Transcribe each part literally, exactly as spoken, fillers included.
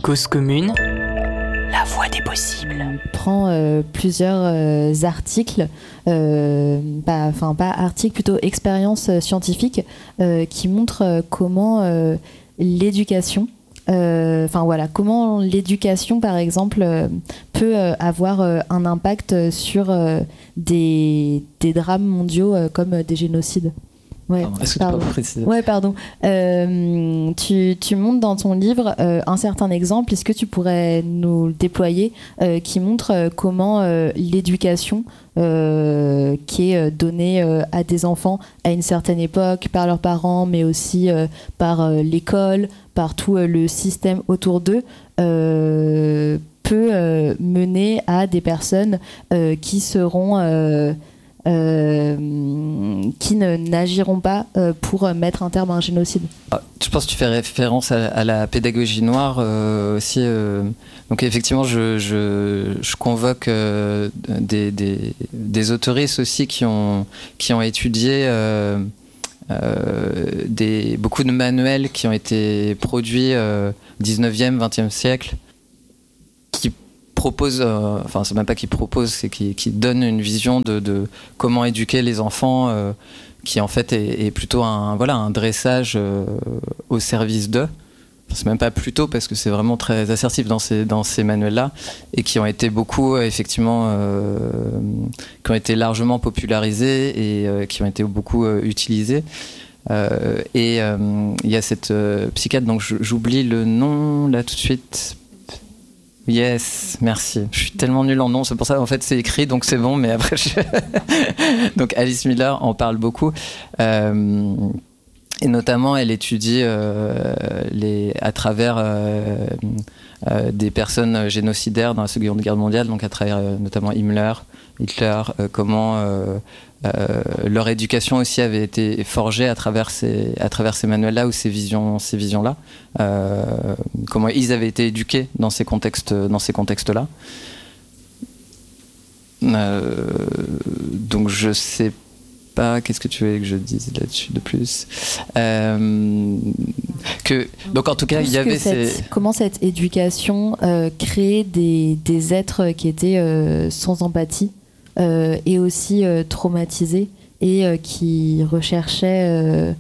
Cause commune, la voie des possibles. On prend euh, plusieurs euh, articles, euh, pas, enfin pas articles, plutôt expériences euh, scientifiques euh, qui montrent euh, comment euh, l'éducation, euh, enfin voilà, comment l'éducation par exemple euh, peut euh, avoir euh, un impact sur euh, des, des drames mondiaux euh, comme euh, des génocides. Ouais, pardon. Est-ce que tu peux préciser ? Ouais, pardon. Euh, tu, tu montres dans ton livre euh, un certain exemple. Est-ce que tu pourrais nous le déployer euh, qui montre euh, comment euh, l'éducation euh, qui est donnée euh, à des enfants à une certaine époque par leurs parents, mais aussi euh, par euh, l'école, par tout euh, le système autour d'eux, euh, peut euh, mener à des personnes euh, qui seront... Euh, Euh, qui ne, n'agiront pas euh, pour mettre un terme à un génocide. Ah, je pense que tu fais référence à, à la pédagogie noire euh, aussi. Euh, donc effectivement, je, je, je convoque euh, des, des, des autoristes aussi qui ont, qui ont étudié euh, euh, des, beaucoup de manuels qui ont été produits euh, dix-neuvième, vingtième siècle, qui propose, euh, enfin c'est même pas qui propose, c'est qui, qui donne une vision de, de comment éduquer les enfants, euh, qui en fait est, est plutôt un, voilà, un dressage euh, au service d'eux. Enfin, c'est même pas plutôt parce que c'est vraiment très assertif dans ces, dans ces manuels-là et qui ont été beaucoup effectivement, euh, qui ont été largement popularisés et euh, qui ont été beaucoup euh, utilisés. Euh, et il euh, y a cette euh, psychiatre, donc j'oublie le nom là tout de suite. Yes, merci. Je suis tellement nul en nom, c'est pour ça en fait c'est écrit donc c'est bon, mais après je... donc Alice Miller en parle beaucoup euh, et notamment elle étudie euh, les à travers euh, euh, des personnes génocidaires dans la Seconde Guerre mondiale, donc à travers euh, notamment Himmler, Hitler, euh, comment euh, euh, leur éducation aussi avait été forgée à travers ces, à travers ces manuels-là ou ces visions, ces visions-là, euh, comment ils avaient été éduqués dans ces contextes, dans ces contextes-là. Euh, donc je sais pas, qu'est-ce que tu veux que je dise là-dessus de plus euh, que, donc en tout cas, il y avait cette, ces... Comment cette éducation euh, créait des, des êtres qui étaient euh, sans empathie euh, et aussi euh, traumatisés et euh, qui recherchaient euh,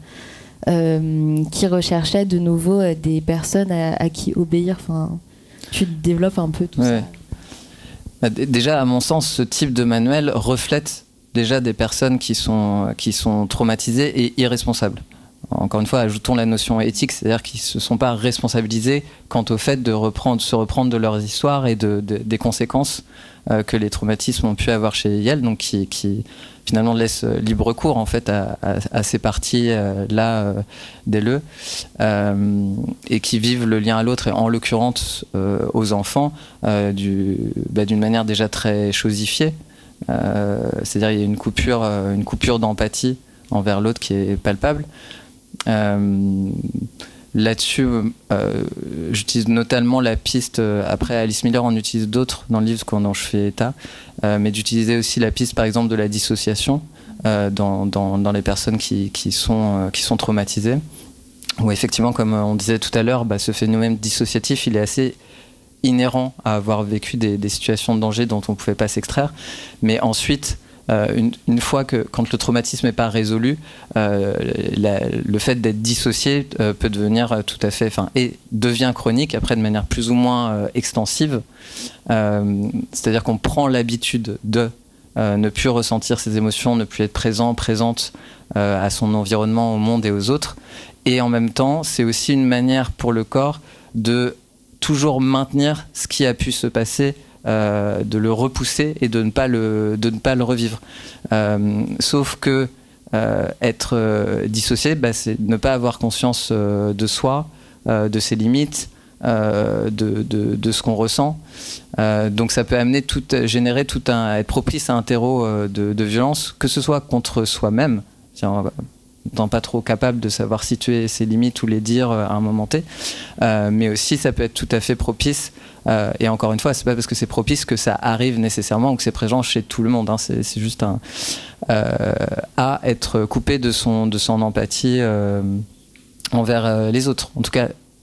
euh, qui recherchaient de nouveau euh, des personnes à, à qui obéir. Enfin, tu développes un peu tout ouais. ça. Déjà, à mon sens, ce type de manuel reflète déjà des personnes qui sont, qui sont traumatisées et irresponsables. Encore une fois, ajoutons la notion éthique, c'est-à-dire qu'ils ne se sont pas responsabilisés quant au fait de, reprendre, de se reprendre de leurs histoires et de, de, des conséquences euh, que les traumatismes ont pu avoir chez Yale, donc qui, qui finalement laissent libre cours en fait, à, à, à ces parties-là euh, des leux, euh, et qui vivent le lien à l'autre, et en l'occurrence euh, aux enfants, euh, du, bah, d'une manière déjà très chosifiée. Euh, c'est-à-dire qu'il y a une coupure, euh, une coupure d'empathie envers l'autre qui est palpable. Euh, là-dessus, euh, j'utilise notamment la piste, euh, après Alice Miller en utilise d'autres dans le livre dont je fais état, euh, mais d'utiliser aussi la piste par exemple de la dissociation euh, dans, dans, dans les personnes qui, qui, sont, euh, qui sont traumatisées, où effectivement, comme on disait tout à l'heure, bah, ce phénomène dissociatif, il est assez inhérent à avoir vécu des, des situations de danger dont on ne pouvait pas s'extraire, mais ensuite Euh, une, une fois que, quand le traumatisme n'est pas résolu, euh, la, le fait d'être dissocié euh, peut devenir euh, tout à fait, enfin, et devient chronique après de manière plus ou moins euh, extensive. Euh, c'est-à-dire qu'on prend l'habitude de euh, ne plus ressentir ses émotions, ne plus être présent, présente euh, à son environnement, au monde et aux autres. Et en même temps, c'est aussi une manière pour le corps de toujours maintenir ce qui a pu se passer, Euh, de le repousser et de ne pas le, de ne pas le revivre. Euh, sauf que euh, être euh, dissocié, bah, c'est ne pas avoir conscience euh, de soi, euh, de ses limites, euh, de, de, de ce qu'on ressent. Euh, donc ça peut amener tout, générer tout un, être propice à un terreau euh, de, de violence, que ce soit contre soi-même, n'étant pas trop capable de savoir situer ses limites ou les dire à un moment T, euh, mais aussi ça peut être tout à fait propice. Euh, et encore une fois, c'est pas parce que c'est propice que ça arrive nécessairement ou que c'est présent chez tout le monde. Hein. C'est, c'est juste un, euh, à être coupé de son, de son empathie euh, envers euh, les autres. En tout cas,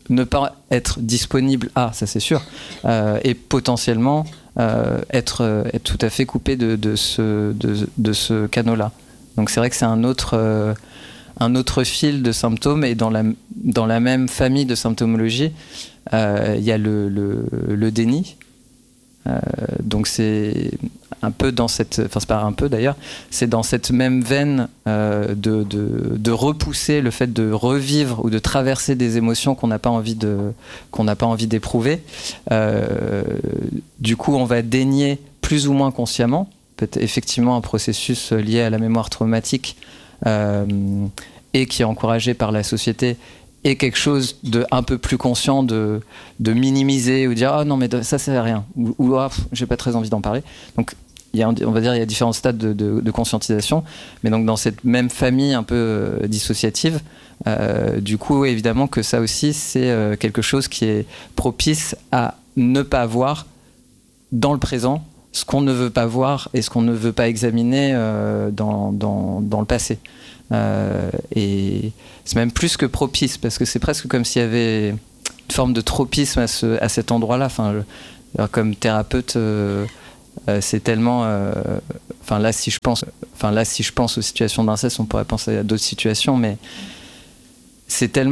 ne pas être disponible à, ça c'est sûr, euh, et potentiellement euh, être, euh, être tout à fait coupé de, de, ce, de, de ce canal-là. Donc c'est vrai que c'est un autre, euh, un autre fil de symptômes, et dans la, dans la même famille de symptomologie, il euh, y a le, le, le déni. Euh, donc c'est un peu dans cette, enfin c'est pas un peu d'ailleurs, c'est dans cette même veine euh, de, de, de repousser le fait de revivre ou de traverser des émotions qu'on n'a pas envie de, qu'on n'a pas envie d'éprouver. Euh, du coup, on va dénier plus ou moins consciemment, peut-être effectivement un processus lié à la mémoire traumatique euh, et qui est encouragé par la société. Et quelque chose de un peu plus conscient de, de minimiser ou dire ah non mais ça c'est rien ou, ou ah, j'ai pas très envie d'en parler. Donc il y a, on va dire il y a différents stades de, de, de conscientisation, mais donc dans cette même famille un peu euh, dissociative, euh, du coup évidemment que ça aussi c'est euh, quelque chose qui est propice à ne pas voir dans le présent ce qu'on ne veut pas voir et ce qu'on ne veut pas examiner euh, dans, dans, dans le passé. Euh, et c'est même plus que propice, parce que c'est presque comme s'il y avait une forme de tropisme à, ce, à cet endroit-là. Enfin, je, comme thérapeute, euh, euh, c'est tellement. Euh, enfin là, si je pense, enfin là, si je pense aux situations d'inceste, on pourrait penser à d'autres situations, mais c'est tellement